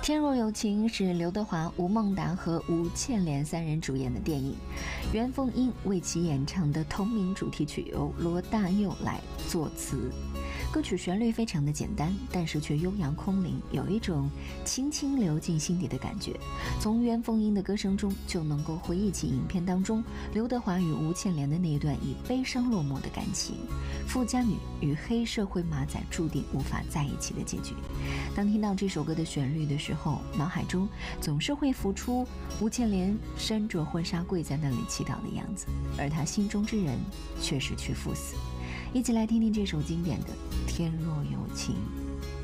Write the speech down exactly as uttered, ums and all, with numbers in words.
天若有情是刘德华、吴孟达和吴倩莲三人主演的电影，袁凤英为其演唱的同名主题曲由罗大佑来作词。歌曲旋律非常的简单，但是却悠扬空灵，有一种轻轻流进心底的感觉。从袁凤英的歌声中就能够回忆起影片当中刘德华与吴倩莲的那一段以悲伤落幕的感情，富家女与黑社会马仔注定无法在一起的结局。当听到这首歌的旋律的时候，脑海中总是会浮出吴倩莲身着婚纱跪在那里祈祷的样子，而她心中之人却是去赴死。一起来听听这首经典的《天若有情》。